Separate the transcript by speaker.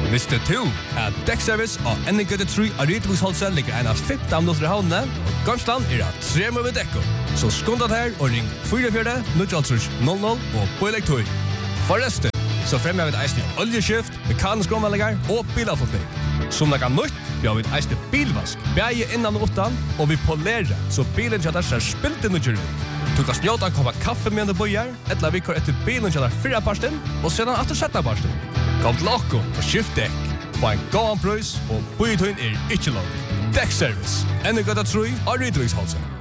Speaker 1: Visste du at Dekkservice og Ennegøtte 3 av Rydviksholsen ligger en av 15 minutter i havnene, og Gamsland at 3 med dekko. Så skåndat her og ring 44 00 og Bøylegtøy. Forresten, så fremmer vi et eisende oljeskift, mekanisk omvallinger og bilavfotning. Som det kan nytt, vi har et eisende bilvask, bæge innan og utan, og vi polerer, så bilen kjadar ser spilt inn ut. Du kan snjåta en koppa kaffe med en bøyer, etla vi kår etter bilen kjadar 4 parsten, og sedan atter 17 parsten. Kom til okko og skift dekk. Få en gåan prøys, og bøyetøyen ikke langt. Dekkservice. Ennegøtta 3 av Rydviksholsen.